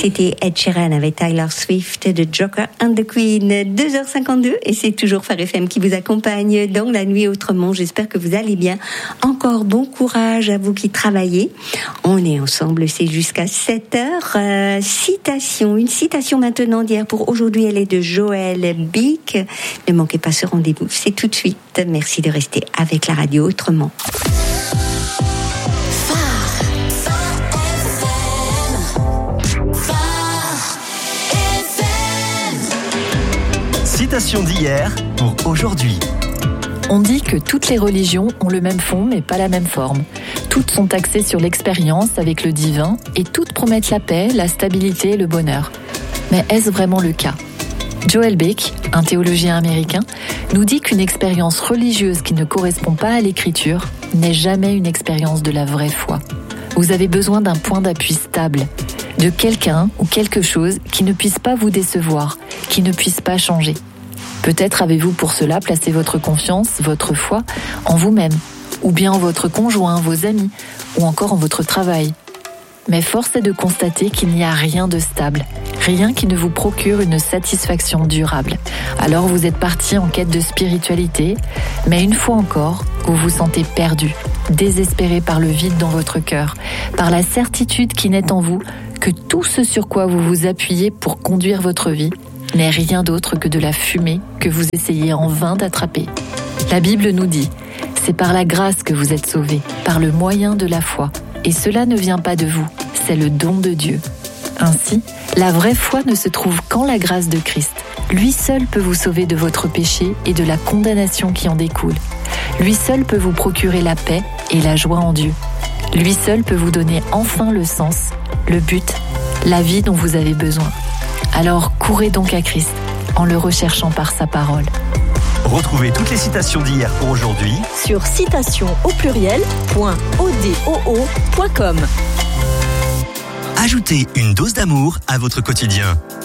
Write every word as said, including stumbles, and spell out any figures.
C'était Ed Sheeran avec Taylor Swift de Joker and the Queen. deux heures cinquante-deux et c'est toujours Phare F M qui vous accompagne dans la nuit autrement. J'espère que vous allez bien. Encore bon courage à vous qui travaillez. On est ensemble, c'est jusqu'à sept heures. Euh, citation, une citation maintenant d'hier pour aujourd'hui. Elle est de Joël Bic. Ne manquez pas ce rendez-vous, c'est tout de suite. Merci de rester avec la radio autrement. Citation d'hier pour aujourd'hui. On dit que toutes les religions ont le même fond mais pas la même forme. Toutes sont axées sur l'expérience avec le divin et toutes promettent la paix, la stabilité et le bonheur. Mais est-ce vraiment le cas ? Joel Bic, un théologien américain, nous dit qu'une expérience religieuse qui ne correspond pas à l'écriture n'est jamais une expérience de la vraie foi. Vous avez besoin d'un point d'appui stable, de quelqu'un ou quelque chose qui ne puisse pas vous décevoir, qui ne puisse pas changer. Peut-être avez-vous pour cela placé votre confiance, votre foi, en vous-même, ou bien en votre conjoint, vos amis, ou encore en votre travail. Mais force est de constater qu'il n'y a rien de stable, rien qui ne vous procure une satisfaction durable. Alors vous êtes parti en quête de spiritualité, mais une fois encore, vous vous sentez perdu, désespéré par le vide dans votre cœur, par la certitude qui naît en vous que tout ce sur quoi vous vous appuyez pour conduire votre vie n'est rien d'autre que de la fumée que vous essayez en vain d'attraper. La Bible nous dit, c'est par la grâce que vous êtes sauvés, par le moyen de la foi. Et cela ne vient pas de vous, c'est le don de Dieu. Ainsi, la vraie foi ne se trouve qu'en la grâce de Christ. Lui seul peut vous sauver de votre péché et de la condamnation qui en découle. Lui seul peut vous procurer la paix et la joie en Dieu. Lui seul peut vous donner enfin le sens, le but, la vie dont vous avez besoin. Alors courez donc à Christ, en le recherchant par sa parole. Retrouvez toutes les citations d'hier pour aujourd'hui sur citation au pluriel point odoo point com. Ajoutez une dose d'amour à votre quotidien.